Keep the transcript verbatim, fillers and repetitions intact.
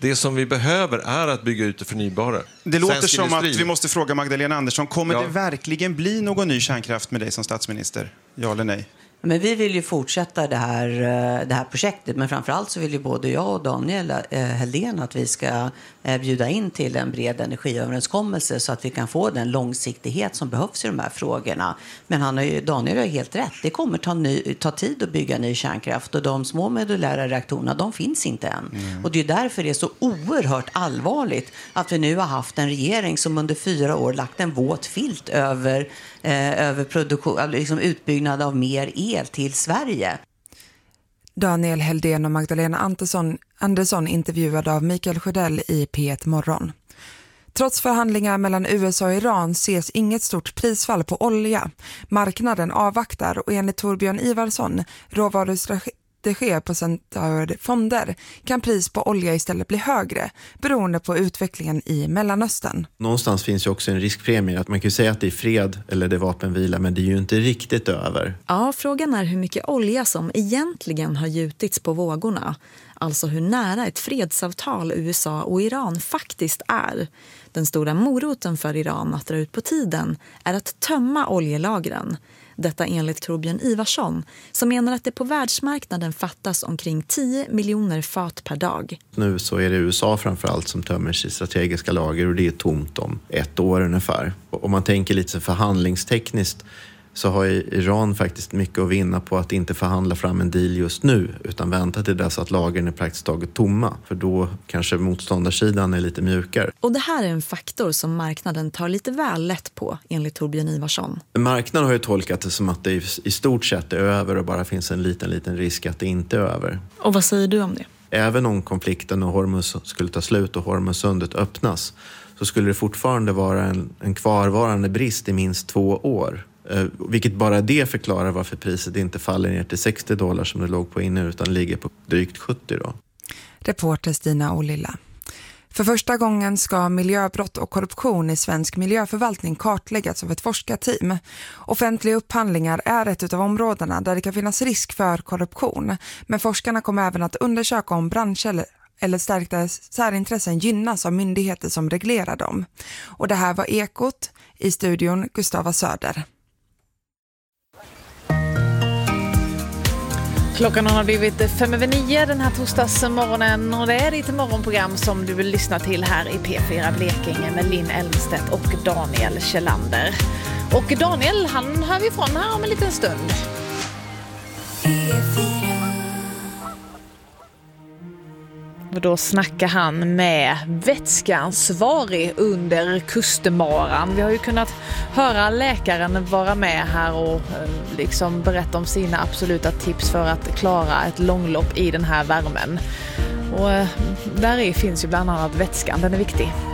Det som vi behöver är att bygga ut det förnybara. Det låter Svensk som industri. att vi måste fråga Magdalena Andersson, kommer Ja. det verkligen bli någon ny kärnkraft med dig som statsminister? Ja eller nej? Men vi vill ju fortsätta det här, det här projektet. Men framförallt så vill ju både jag och Daniel Heldén att vi ska bjuda in till en bred energiöverenskommelse så att vi kan få den långsiktighet som behövs i de här frågorna. Men han har ju, Daniel har ju helt rätt. Det kommer ta, ny, ta tid att bygga ny kärnkraft och de små modulära reaktorerna, de finns inte än. Mm. Och det är därför det är så oerhört allvarligt att vi nu har haft en regering som under fyra år lagt en våt filt över, eh, över produktion, liksom utbyggnad av mer el till Sverige. Daniel Heldén och Magdalena Andersson, Andersson intervjuade av Mikael Sjödell i P ett Morgon. Trots förhandlingar mellan U S A och Iran ses inget stort prisfall på olja. Marknaden avvaktar och enligt Torbjörn Ivarsson, råvarustrategi det sker på centrala fonder, kan pris på olja istället bli högre beroende på utvecklingen i Mellanöstern. Någonstans finns ju också en riskpremie. Att man kan ju säga att det är fred eller det är vapenvila, men det är ju inte riktigt över. Ja, frågan är hur mycket olja som egentligen har gjutits på vågorna. Alltså hur nära ett fredsavtal U S A och Iran faktiskt är. Den stora moroten för Iran att dra ut på tiden är att tömma oljelagren. Detta enligt Torbjörn Ivarsson som menar att det på världsmarknaden fattas omkring tio miljoner fat per dag. Nu så är det U S A framförallt som tömmer sitt strategiska lager och det är tomt om ett år ungefär. Om man tänker lite förhandlingstekniskt så har Iran faktiskt mycket att vinna på att inte förhandla fram en deal just nu utan vänta till dess att lagren är praktiskt taget tomma. För då kanske motståndarsidan är lite mjukare. Och det här är en faktor som marknaden tar lite väl lätt på enligt Torbjörn Ivarsson. Marknaden har ju tolkat det som att det i stort sett är över och bara finns en liten, liten risk att det inte är över. Och vad säger du om det? Även om konflikten och Hormuz skulle ta slut och Hormuzsundet öppnas så skulle det fortfarande vara en, en kvarvarande brist i minst två år. Eh, vilket bara det förklarar varför priset inte faller ner till sextio dollar som det låg på innan utan ligger på drygt sjuttio då. Reporter Stina Olilla. För första gången ska miljöbrott och korruption i svensk miljöförvaltning kartläggas av ett forskarteam. Offentliga upphandlingar är ett av områdena där det kan finnas risk för korruption. Men forskarna kommer även att undersöka om branscher eller stärkta särintressen gynnas av myndigheter som reglerar dem. Och det här var Ekot, i studion Gustava Söder. Klockan har blivit fem över nio den här torsdagsmorgonen och det är ditt morgonprogram som du vill lyssna till här i P fyra Blekinge med Linn Elmstedt och Daniel Kjellander. Och Daniel, han hör vi från här om en liten stund. Och då snackar han med vätskaansvarig under kustmaran. Vi har ju kunnat höra läkaren vara med här och liksom berätta om sina absoluta tips för att klara ett långlopp i den här värmen. Och där i finns ju bland annat vätskan, den är viktig.